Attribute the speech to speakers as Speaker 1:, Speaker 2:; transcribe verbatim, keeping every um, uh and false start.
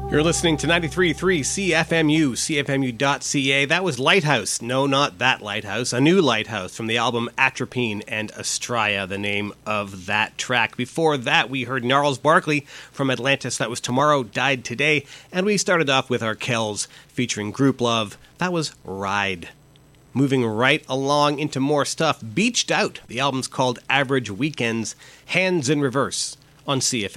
Speaker 1: You're listening to ninety-three point three C F M U, C F M U dot C A. That was Lighthouse. No, not that Lighthouse. A new Lighthouse from the album Atropine and Astraea, the name of that track. Before that, we heard Gnarls Barkley from Atlantis. That was Tomorrow Died Today. And we started off with our Kells featuring Group Love. That was Ride. Moving right along into more stuff. Beached Out. The album's called Average Weekends. Hands in Reverse on C F M U.